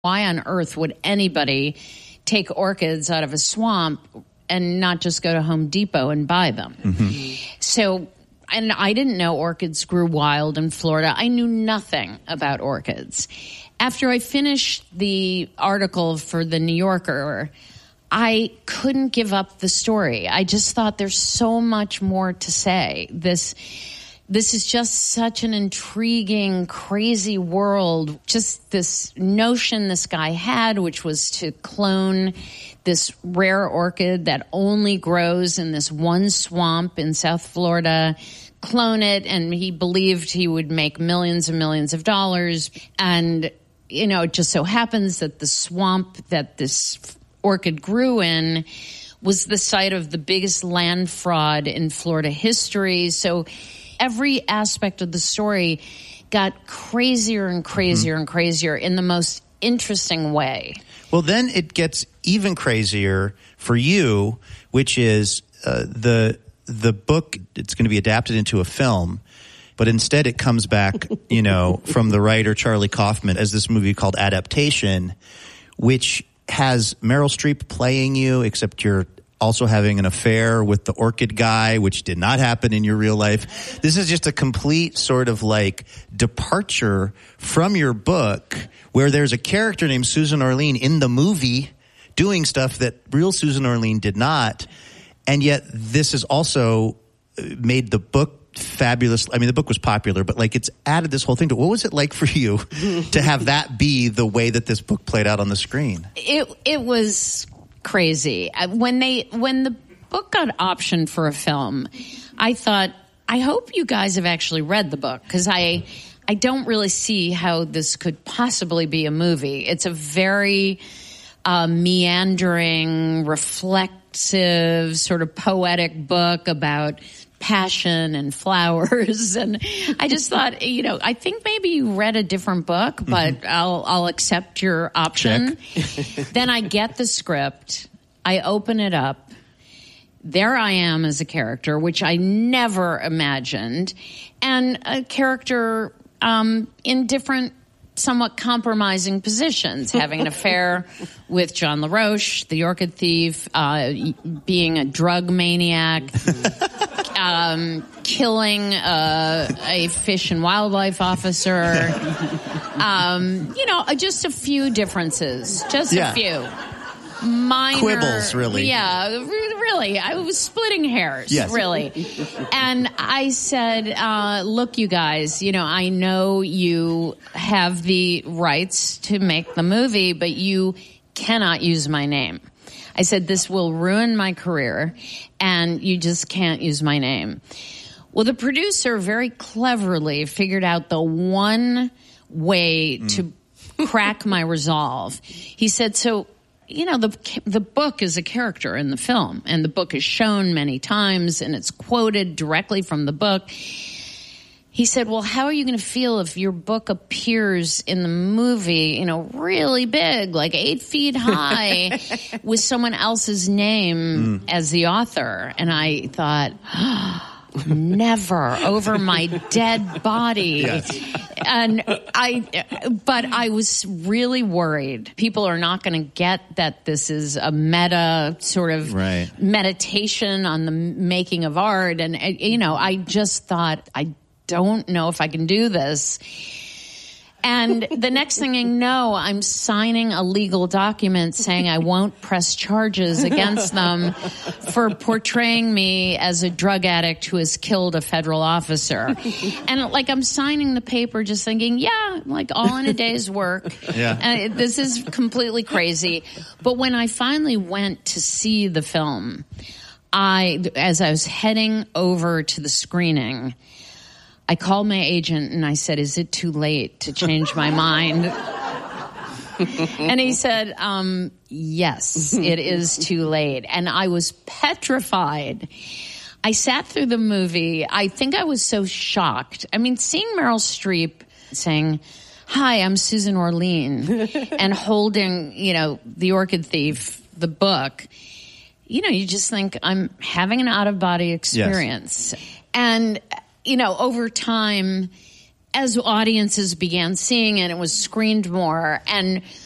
Why on earth would anybody take orchids out of a swamp and not just go to Home Depot and buy them? So, and I didn't know orchids grew wild in Florida. I knew nothing about orchids. After I finished the article for the New Yorker, I couldn't give up the story. I just thought there's so much more to say. This is just such an intriguing, crazy world. Just this notion this guy had, which was to clone this rare orchid that only grows in this one swamp in South Florida, clone it, and he believed he would make millions and millions of dollars. And, you know, it just so happens that the swamp that this orchid grew in was the site of the biggest land fraud in Florida history. So every aspect of the story got crazier and crazier and crazier in the most interesting way. Well, then it gets even crazier for you, which is the book. It's going to be adapted into a film, but instead it comes back, you know, from the writer Charlie Kaufman as this movie called Adaptation, which has Meryl Streep playing you, except you're also having an affair with the orchid guy, which did not happen in your real life. This is just a complete sort of like departure from your book, where there's a character named Susan Orlean in the movie doing stuff that real Susan Orlean did not. And yet this has also made the book fabulous. I mean, the book was popular, but like it's added this whole thing to it. What was it like for you to have that be the way that this book played out on the screen? It was crazy. When the book got optioned for a film, I thought, I hope you guys have actually read the book, because I don't really see how this could possibly be a movie. It's a very meandering, reflexive, sort of poetic book about passion and flowers. And I just thought, you know, I think maybe you read a different book, but I'll accept your option. Then I get the script. I open it up. There I am as a character, which I never imagined, and a character in different, somewhat compromising positions, having an affair with John LaRoche, the orchid thief, being a drug maniac, killing a fish and wildlife officer. You know, just a few differences. Just a few. Minor quibbles, really. Yeah, really. I was splitting hairs, really. And I said, look, you guys, you know, I know you have the rights to make the movie, but you cannot use my name. I said, this will ruin my career, and you just can't use my name. Well, the producer very cleverly figured out the one way to crack my resolve. He said, so, you know, the book is a character in the film, and the book is shown many times, and it's quoted directly from the book. He said, well, how are you going to feel if your book appears in the movie, you know, really big, like 8 feet high, with someone else's name as the author? And I thought, never, over my dead body. But I was really worried. People are not going to get that this is a meta sort of meditation on the making of art. And, you know, I just thought, I don't know if I can do this. And the next thing I know, I'm signing a legal document saying I won't press charges against them for portraying me as a drug addict who has killed a federal officer. And like, I'm signing the paper just thinking, yeah, like all in a day's work. And this is completely crazy. But when I finally went to see the film, as I was heading over to the screening, I called my agent and I said, is it too late to change my mind? And he said, yes, it is too late. And I was petrified. I sat through the movie. I think I was so shocked. I mean, seeing Meryl Streep saying, hi, I'm Susan Orlean, and holding, you know, The Orchid Thief, the book, you know, you just think I'm having an out-of-body experience. And you know, over time, as audiences began seeing it, it was screened more, and